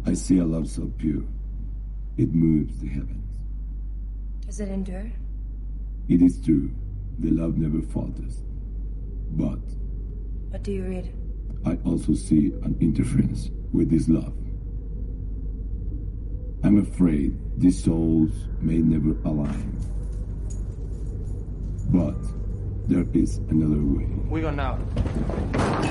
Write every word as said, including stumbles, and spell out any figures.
I see a love so pure, it moves the heavens. Does it endure? It is true, the love never falters. But What do you read? I also see an interference with this love. I'm afraid these souls may never align. But there is another way. We go now.